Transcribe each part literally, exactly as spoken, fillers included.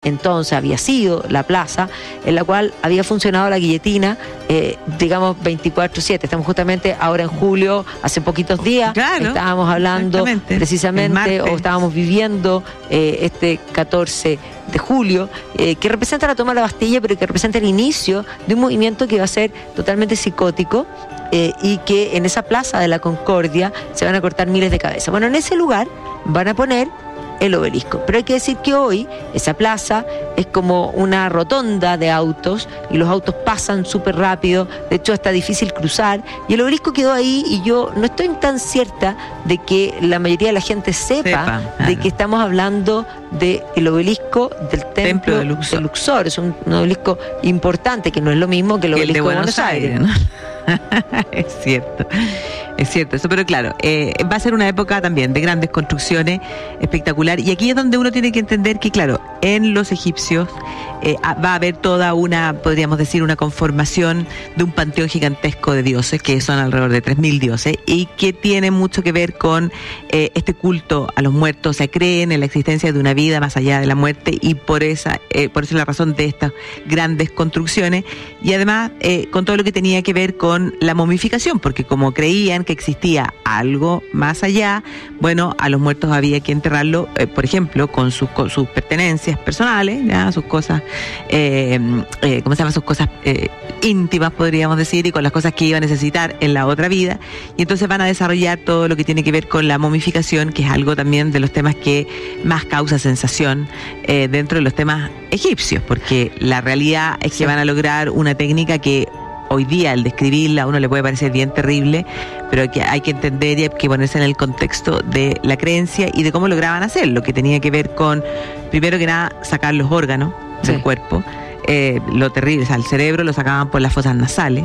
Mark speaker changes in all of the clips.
Speaker 1: entonces había sido la plaza en la cual había funcionado la guillotina, eh, digamos, veinticuatro siete. Estamos justamente ahora en julio, hace poquitos días,
Speaker 2: claro,
Speaker 1: estábamos hablando precisamente, o estábamos viviendo eh, este catorce de julio, eh, que representa la toma de la Bastilla, pero que representa el inicio de un movimiento que va a ser totalmente psicótico, eh, y que en esa plaza de la Concordia se van a cortar miles de cabezas. Bueno, en ese lugar van a poner el obelisco, pero hay que decir que hoy esa plaza es como una rotonda de autos y los autos pasan súper rápido, de hecho está difícil cruzar, y el obelisco quedó ahí, y yo no estoy tan cierta de que la mayoría de la gente sepa, sepa claro. de que estamos hablando del obelisco del templo, templo de, Luxor. de Luxor. Es un, un obelisco importante, que no es lo mismo que el obelisco el de Buenos, de Buenos Aires, Aires
Speaker 2: ¿no? Es cierto. Es cierto eso, pero claro, eh, va a ser una época también de grandes construcciones, espectacular, y aquí es donde uno tiene que entender que, claro, en los egipcios eh, va a haber toda una, podríamos decir, una conformación de un panteón gigantesco de dioses, que son alrededor de tres mil dioses, y que tiene mucho que ver con eh, este culto a los muertos. O sea, creen en la existencia de una vida más allá de la muerte, y por esa, eh, por eso es la razón de estas grandes construcciones, y además eh, con todo lo que tenía que ver con la momificación, porque como creían que existía algo más allá, bueno, a los muertos había que enterrarlo, eh, por ejemplo, con sus, con sus pertenencias personales, ¿ya? Sus cosas, eh, eh, ¿cómo se llama? Sus cosas eh, íntimas, podríamos decir, y con las cosas que iba a necesitar en la otra vida. Y entonces van a desarrollar todo lo que tiene que ver con la momificación, que es algo también de los temas que más causa sensación eh, dentro de los temas egipcios, porque la realidad es que sí. van a lograr una técnica que hoy día, al describirla, a uno le puede parecer bien terrible, pero que hay que entender y hay que ponerse en el contexto de la creencia y de cómo lograban hacerlo, que tenía que ver con, primero que nada, sacar los órganos sí. del cuerpo, eh, lo terrible, o sea, el cerebro lo sacaban por las fosas nasales,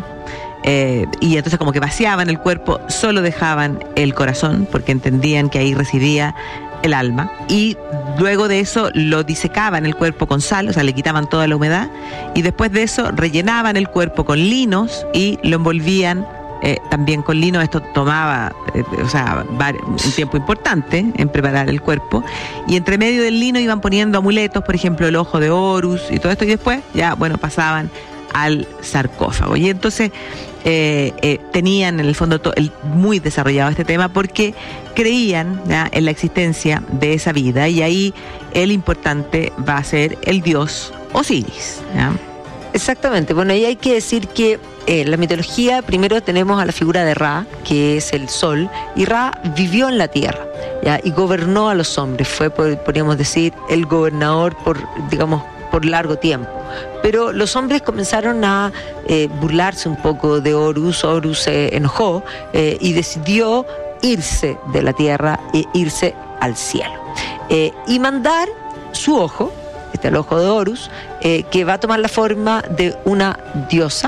Speaker 2: eh, y entonces como que vaciaban el cuerpo, solo dejaban el corazón, porque entendían que ahí residía el alma, y luego de eso lo disecaban el cuerpo con sal, o sea, le quitaban toda la humedad, y después de eso rellenaban el cuerpo con linos y lo envolvían eh, también con lino. Esto tomaba eh, o sea, un tiempo importante en preparar el cuerpo, y entre medio del lino iban poniendo amuletos, por ejemplo el ojo de Horus y todo esto, y después ya, bueno, pasaban al sarcófago. Y entonces eh, eh, tenían en el fondo to- el, muy desarrollado este tema, porque creían ¿ya? en la existencia de esa vida, y ahí el importante va a ser el dios Osiris, ¿ya?
Speaker 1: Exactamente. Bueno, ahí hay que decir que eh, en la mitología primero tenemos a la figura de Ra, que es el sol, y Ra vivió en la tierra, ¿ya? Y gobernó a los hombres, fue, podríamos decir, el gobernador por, digamos, por largo tiempo. Pero los hombres comenzaron a eh, burlarse un poco de Horus. Horus se enojó eh, y decidió irse de la tierra e irse al cielo. Eh, y mandar su ojo, este es el ojo de Horus, eh, que va a tomar la forma de una diosa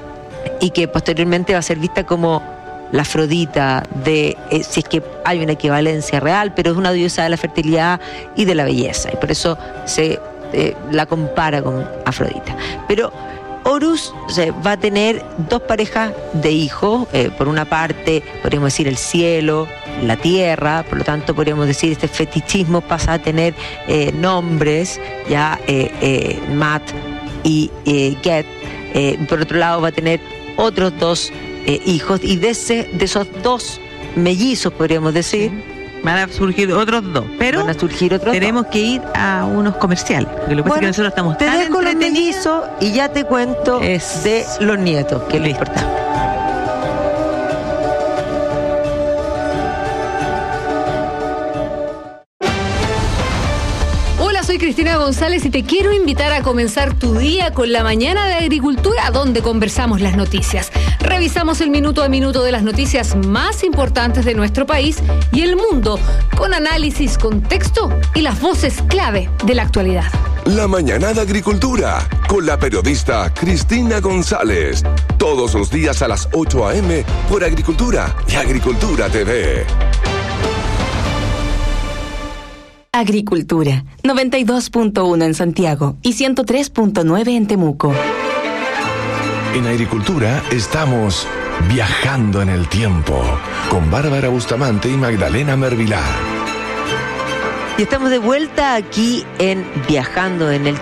Speaker 1: y que posteriormente va a ser vista como la Afrodita, de, eh, si es que hay una equivalencia real, pero es una diosa de la fertilidad y de la belleza, y por eso se eh, la compara con Afrodita. Pero Horus o sea, va a tener dos parejas de hijos, eh, por una parte podríamos decir el cielo, la tierra, por lo tanto podríamos decir este fetichismo pasa a tener eh, nombres, ya eh, eh, Mat y eh, Get. Eh, por otro lado va a tener otros dos eh, hijos, y de, ese, de esos dos mellizos podríamos decir,
Speaker 2: sí. van a surgir otros dos, pero
Speaker 1: van a surgir otros
Speaker 2: tenemos
Speaker 1: dos.
Speaker 2: que ir a unos comerciales, porque lo que pasa
Speaker 1: bueno,
Speaker 2: es que nosotros estamos
Speaker 1: te
Speaker 2: tan
Speaker 1: dejo los mellizos y ya te cuento es... de los nietos, que es lo importante.
Speaker 3: Soy Cristina González y te quiero invitar a comenzar tu día con la mañana de agricultura, donde conversamos las noticias. Revisamos el minuto a minuto de las noticias más importantes de nuestro país y el mundo, con análisis, contexto y las voces clave de la actualidad.
Speaker 4: La mañana de agricultura, con la periodista Cristina González. Todos los días a las ocho a.m. por Agricultura y Agricultura T V.
Speaker 5: Agricultura, noventa y dos punto uno en Santiago y ciento tres punto nueve en Temuco.
Speaker 4: En Agricultura estamos viajando en el tiempo con Bárbara Bustamante y Magdalena Mervilá.
Speaker 1: Y estamos de vuelta aquí en Viajando en el